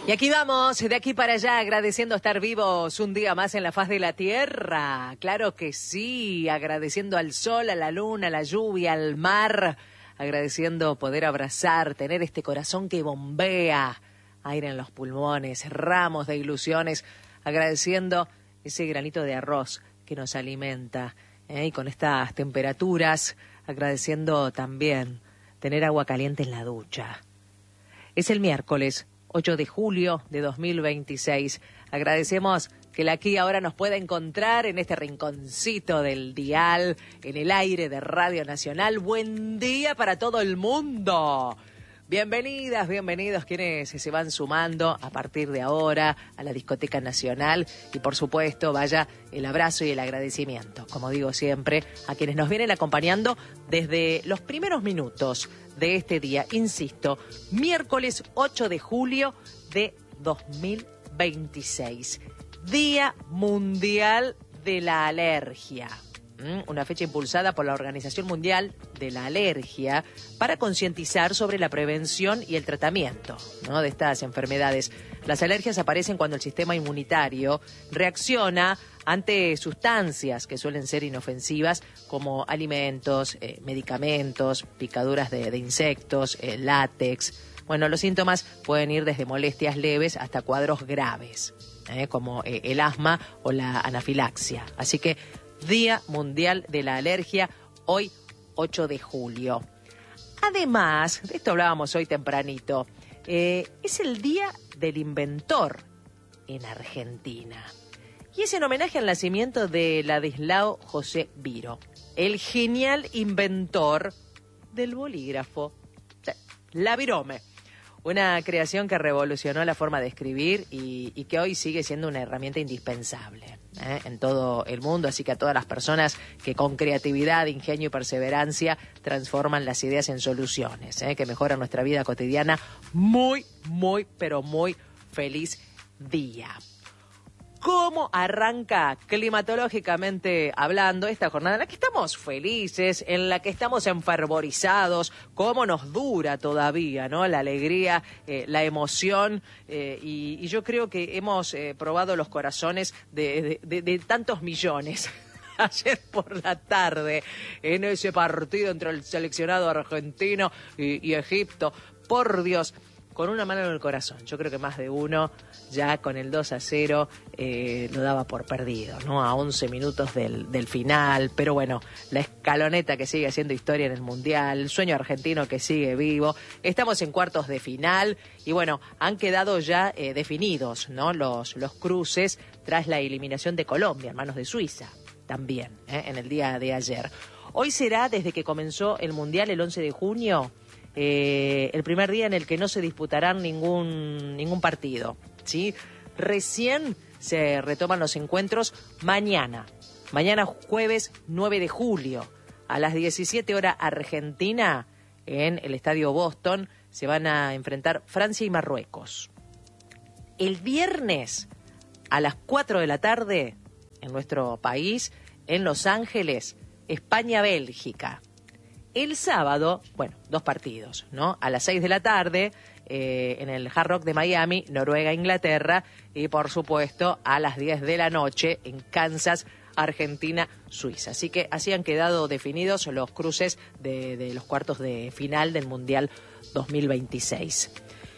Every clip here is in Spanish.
Y aquí vamos, de aquí para allá, agradeciendo estar vivos un día más en la faz de la tierra. Claro que sí, agradeciendo al sol, a la luna, a la lluvia, al mar. Agradeciendo poder abrazar, tener este corazón que bombea, aire en los pulmones, ramos de ilusiones. Agradeciendo ese granito de arroz que nos alimenta. Y con estas temperaturas, agradeciendo también tener agua caliente en la ducha. Es el miércoles 8 de julio de 2026. Agradecemos que la aquí ahora nos pueda encontrar en este rinconcito del dial, en el aire de Radio Nacional. Buen día para todo el mundo. Bienvenidas, bienvenidos quienes se van sumando a partir de ahora a la Discoteca Nacional y por supuesto vaya el abrazo y el agradecimiento, como digo siempre, a quienes nos vienen acompañando desde los primeros minutos de este día, insisto, miércoles 8 de julio de 2026, Día Mundial de la Alergia. Una fecha impulsada por la Organización Mundial de la Alergia para concientizar sobre la prevención y el tratamiento, ¿no?, de estas enfermedades. Las alergias aparecen cuando el sistema inmunitario reacciona ante sustancias que suelen ser inofensivas como alimentos, medicamentos, picaduras de insectos, látex. Bueno, los síntomas pueden ir desde molestias leves hasta cuadros graves, como el asma o la anafilaxia. Así que Día Mundial de la Alergia, hoy 8 de julio. Además, de esto hablábamos hoy tempranito, es el Día del Inventor en Argentina. Y es en homenaje al nacimiento de Ladislao José Biro, el genial inventor del bolígrafo, la virome. Una creación que revolucionó la forma de escribir y que hoy sigue siendo una herramienta indispensable en todo el mundo. Así que a todas las personas que con creatividad, ingenio y perseverancia transforman las ideas en soluciones, que mejoran nuestra vida cotidiana, muy, pero muy feliz día. ¿Cómo arranca climatológicamente hablando esta jornada en la que estamos felices, en la que estamos enfervorizados? ¿Cómo nos dura todavía, ¿no?, la alegría, la emoción? Y yo creo que hemos probado los corazones de tantos millones. Ayer por la tarde, en ese partido entre el seleccionado argentino y Egipto, por Dios, con una mano en el corazón. Yo creo que más de uno ya con el 2-0 lo daba por perdido, ¿no? A 11 minutos del final. Pero bueno, la escaloneta que sigue haciendo historia en el Mundial, el sueño argentino que sigue vivo. Estamos en cuartos de final y bueno, han quedado ya definidos, ¿no?, los cruces tras la eliminación de Colombia en manos de Suiza también, en el día de ayer. Hoy será, desde que comenzó el Mundial el 11 de junio, el primer día en el que no se disputarán ningún partido, ¿sí? Recién se retoman los encuentros mañana jueves 9 de julio, a las 17 horas Argentina, en el Estadio Boston, se van a enfrentar Francia y Marruecos. El viernes, a las 4 de la tarde, en nuestro país, en Los Ángeles, España-Bélgica. El sábado, bueno, 2 partidos, ¿no? A las 6 de la tarde, en el Hard Rock de Miami, Noruega-Inglaterra, y por supuesto a las 10 de la noche en Kansas, Argentina-Suiza. Así que así han quedado definidos los cruces de los cuartos de final del Mundial 2026.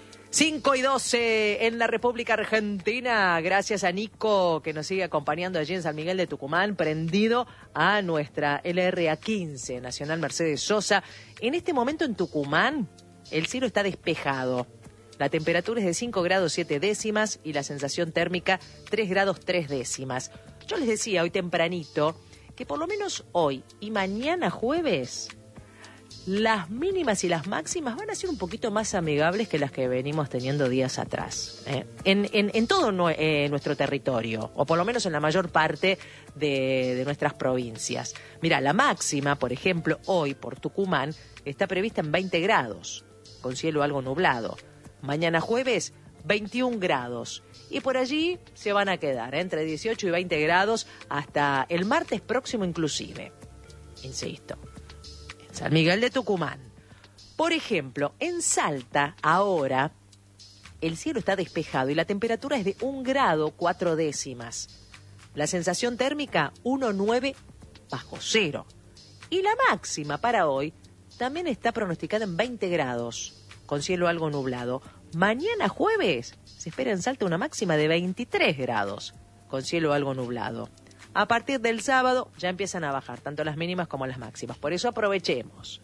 5:12 en la República Argentina, gracias a Nico que nos sigue acompañando allí en San Miguel de Tucumán, prendido a nuestra LRA 15, Nacional Mercedes Sosa. En este momento en Tucumán el cielo está despejado, la temperatura es de 5 grados 7 décimas y la sensación térmica 3 grados 3 décimas. Yo les decía hoy tempranito que por lo menos hoy y mañana jueves las mínimas y las máximas van a ser un poquito más amigables que las que venimos teniendo días atrás, en todo nuestro territorio, o por lo menos en la mayor parte de nuestras provincias. Mira, la máxima, por ejemplo, hoy por Tucumán está prevista en 20 grados, con cielo algo nublado. Mañana jueves, 21 grados. Y por allí se van a quedar entre 18 y 20 grados hasta el martes próximo inclusive. Insisto, San Miguel de Tucumán. Por ejemplo, en Salta, ahora, el cielo está despejado y la temperatura es de 1 grado 4 décimas. La sensación térmica 1,9 bajo cero. Y la máxima para hoy también está pronosticada en 20 grados, con cielo algo nublado. Mañana jueves se espera en Salta una máxima de 23 grados, con cielo algo nublado. A partir del sábado ya empiezan a bajar tanto las mínimas como las máximas. Por eso aprovechemos,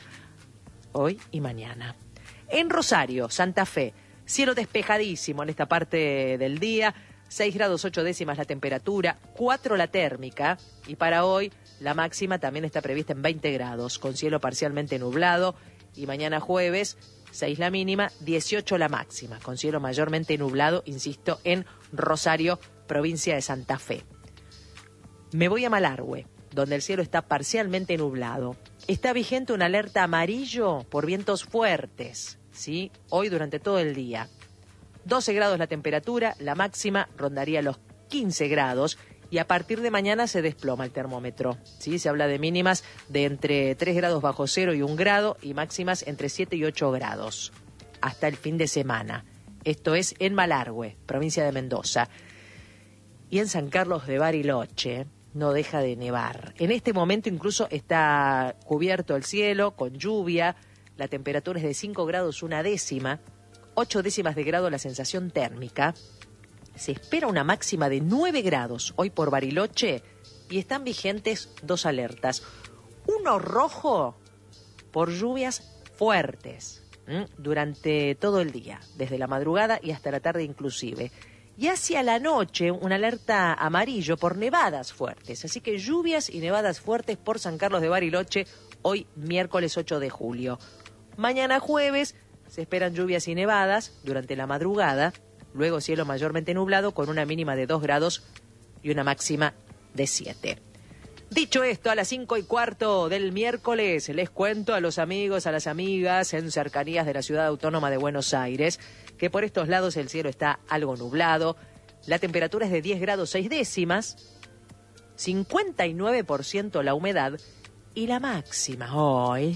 hoy y mañana. En Rosario, Santa Fe, cielo despejadísimo en esta parte del día. 6 grados 8 décimas la temperatura, 4 la térmica. Y para hoy la máxima también está prevista en 20 grados, con cielo parcialmente nublado. Y mañana jueves, 6 la mínima, 18 la máxima, con cielo mayormente nublado, insisto, en Rosario, provincia de Santa Fe. Me voy a Malargüe, donde el cielo está parcialmente nublado. Está vigente una alerta amarillo por vientos fuertes, ¿sí? Hoy durante todo el día. 12 grados la temperatura, la máxima rondaría los 15 grados y a partir de mañana se desploma el termómetro, ¿sí? Se habla de mínimas de entre 3 grados bajo cero y 1 grado y máximas entre 7 y 8 grados hasta el fin de semana. Esto es en Malargüe, provincia de Mendoza. Y en San Carlos de Bariloche no deja de nevar. En este momento incluso está cubierto el cielo con lluvia. La temperatura es de 5 grados 1 décima, 8 décimas de grado la sensación térmica. Se espera una máxima de 9 grados hoy por Bariloche y están vigentes 2 alertas. Uno rojo por lluvias fuertes durante todo el día, desde la madrugada y hasta la tarde inclusive. Y hacia la noche una alerta amarillo por nevadas fuertes. Así que lluvias y nevadas fuertes por San Carlos de Bariloche hoy miércoles 8 de julio. Mañana jueves se esperan lluvias y nevadas durante la madrugada, luego cielo mayormente nublado con una mínima de 2 grados y una máxima de 7. Dicho esto, a las 5:15 del miércoles les cuento a los amigos, a las amigas en cercanías de la ciudad autónoma de Buenos Aires que por estos lados el cielo está algo nublado, la temperatura es de 10 grados 6 décimas, 59% la humedad y la máxima hoy,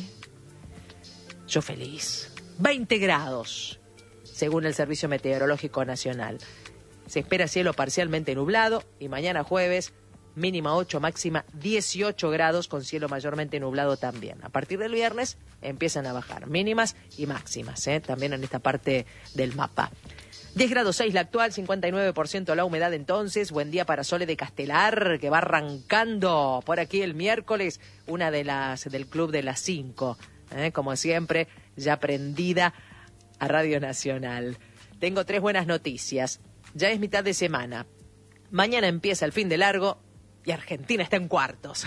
yo feliz, 20 grados, según el Servicio Meteorológico Nacional. Se espera cielo parcialmente nublado y mañana jueves, mínima 8, máxima 18 grados con cielo mayormente nublado también. A partir del viernes empiezan a bajar mínimas y máximas, también en esta parte del mapa. 10 grados 6 la actual, 59% la humedad entonces. Buen día para Sole de Castelar, que va arrancando por aquí el miércoles, una de las del Club de las 5. Como siempre, ya prendida a Radio Nacional. Tengo 3 buenas noticias. Ya es mitad de semana. Mañana empieza el fin de largo y Argentina está en cuartos.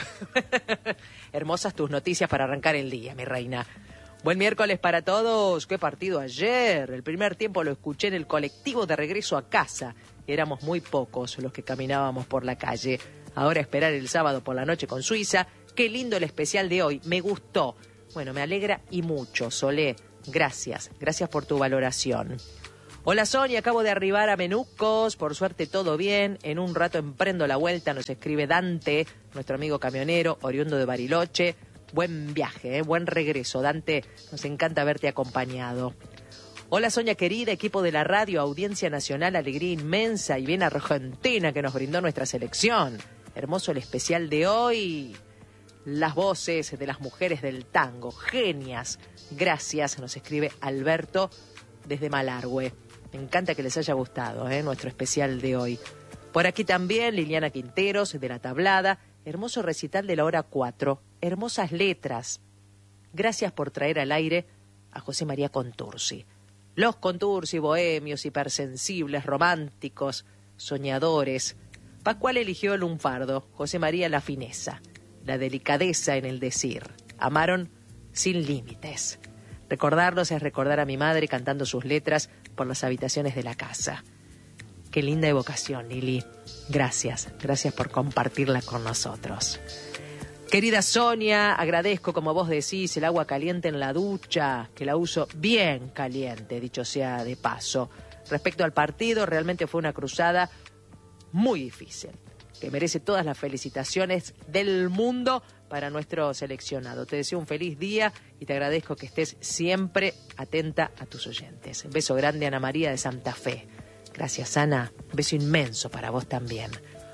Hermosas tus noticias para arrancar el día, mi reina. Buen miércoles para todos. ¿Qué partido ayer? El primer tiempo lo escuché en el colectivo de regreso a casa. Éramos muy pocos los que caminábamos por la calle. Ahora esperar el sábado por la noche con Suiza. Qué lindo el especial de hoy. Me gustó. Bueno, me alegra y mucho, Solé. Gracias. Gracias por tu valoración. Hola Sonia, acabo de arribar a Menucos, por suerte todo bien, en un rato emprendo la vuelta, nos escribe Dante, nuestro amigo camionero, oriundo de Bariloche. Buen viaje, buen regreso, Dante, nos encanta verte acompañado. Hola Sonia querida, equipo de la radio, audiencia nacional, alegría inmensa y bien argentina que nos brindó nuestra selección. Hermoso el especial de hoy, las voces de las mujeres del tango, genias. Gracias, nos escribe Alberto desde Malargüe. Me encanta que les haya gustado nuestro especial de hoy. Por aquí también Liliana Quinteros, de La Tablada. Hermoso recital de la hora 4. Hermosas letras. Gracias por traer al aire a José María Contursi. Los Contursi, bohemios, hipersensibles, románticos, soñadores. Pascual eligió el lunfardo, José María la fineza, la delicadeza en el decir. Amaron sin límites. Recordarlos es recordar a mi madre cantando sus letras por las habitaciones de la casa. Qué linda evocación, Lili. Gracias, gracias por compartirla con nosotros. Querida Sonia, agradezco, como vos decís, el agua caliente en la ducha, que la uso bien caliente, dicho sea de paso. Respecto al partido, realmente fue una cruzada muy difícil, que merece todas las felicitaciones del mundo para nuestro seleccionado. Te deseo un feliz día y te agradezco que estés siempre atenta a tus oyentes. Un beso grande, Ana María de Santa Fe. Gracias, Ana. Un beso inmenso para vos también.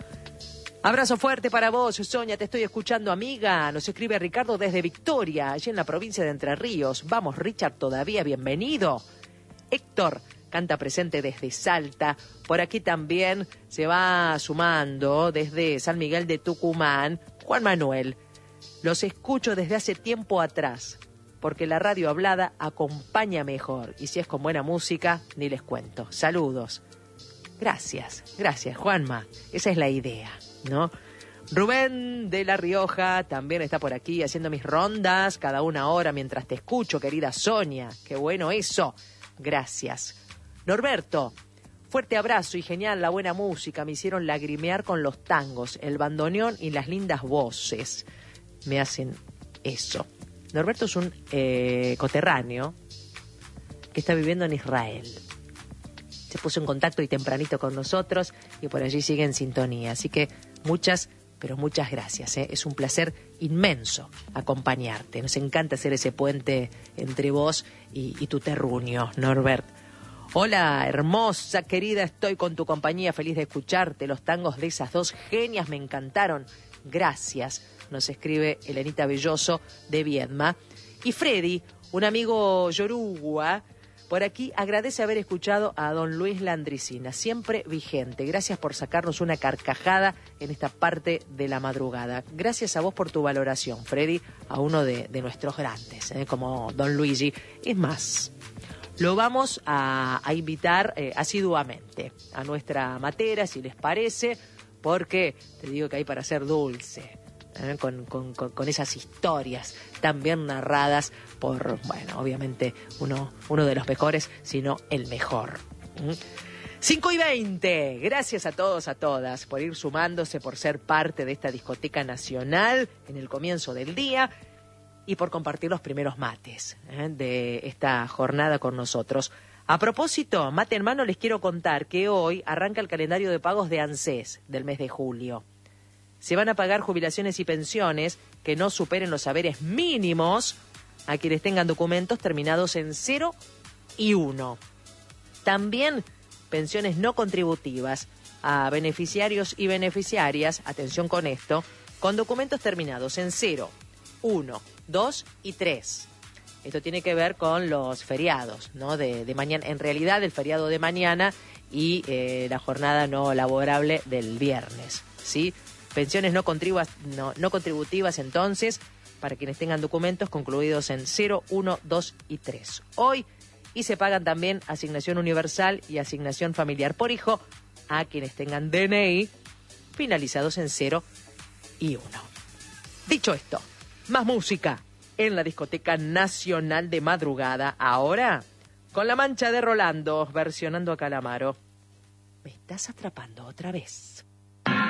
Abrazo fuerte para vos, Sonia, te estoy escuchando, amiga. Nos escribe Ricardo desde Victoria, allí en la provincia de Entre Ríos. Vamos, Richard, todavía, bienvenido. Héctor canta presente desde Salta. Por aquí también se va sumando desde San Miguel de Tucumán, Juan Manuel. Los escucho desde hace tiempo atrás, porque la radio hablada acompaña mejor. Y si es con buena música, ni les cuento. Saludos. Gracias, Juanma. Esa es la idea, ¿no? Rubén de La Rioja también está por aquí haciendo mis rondas cada una hora mientras te escucho, querida Sonia. Qué bueno eso. Gracias. Norberto, fuerte abrazo y genial la buena música. Me hicieron lagrimear con los tangos, el bandoneón y las lindas voces. Me hacen eso. Norberto es un coterráneo que está viviendo en Israel. Se puso en contacto y tempranito con nosotros y por allí sigue en sintonía. Así que muchas, pero muchas gracias. Es un placer inmenso acompañarte. Nos encanta hacer ese puente entre vos y tu terruño, Norbert. Hola, hermosa, querida, estoy con tu compañía, feliz de escucharte. Los tangos de esas dos genias me encantaron. Gracias, nos escribe Elenita Belloso de Viedma. Y Freddy, un amigo yoruba, por aquí agradece haber escuchado a don Luis Landricina, siempre vigente. Gracias por sacarnos una carcajada en esta parte de la madrugada. Gracias a vos por tu valoración, Freddy, a uno de nuestros grandes, como don Luigi. Es más, lo vamos a invitar asiduamente a nuestra matera, si les parece, porque te digo que hay para ser dulce. Con esas historias tan bien narradas por, bueno, obviamente uno de los mejores, sino el mejor. 5:20, gracias a todos, a todas, por ir sumándose, por ser parte de esta discoteca nacional en el comienzo del día y por compartir los primeros mates de esta jornada con nosotros. A propósito, mate en mano, les quiero contar que hoy arranca el calendario de pagos de ANSES del mes de julio. Se van a pagar jubilaciones y pensiones que no superen los haberes mínimos a quienes tengan documentos terminados en 0 y 1. También pensiones no contributivas a beneficiarios y beneficiarias, atención con esto, con documentos terminados en 0, 1, 2 y 3. Esto tiene que ver con los feriados, ¿no? de mañana, en realidad el feriado de mañana y la jornada no laborable del viernes, ¿sí? Pensiones no contributivas, entonces, para quienes tengan documentos concluidos en 0, 1, 2 y 3. Hoy, y se pagan también asignación universal y asignación familiar por hijo a quienes tengan DNI finalizados en 0 y 1. Dicho esto, más música en la discoteca nacional de madrugada. Ahora, con La Mancha de Rolando, versionando a Calamaro. Me estás atrapando otra vez.